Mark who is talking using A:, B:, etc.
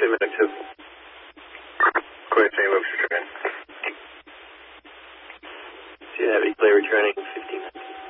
A: minutes. Clear St. Luke's returning.
B: Do you have any play returning 15 minutes?